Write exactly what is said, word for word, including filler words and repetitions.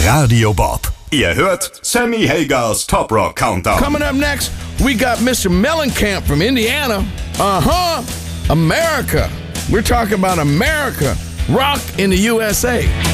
Radio Bob. Ihr hört Sammy Hagers Top Rock Countdown. Coming up next, we got Mister Mellencamp from Indiana. Uh-huh. America. We're talking about America. Rock in the U S A.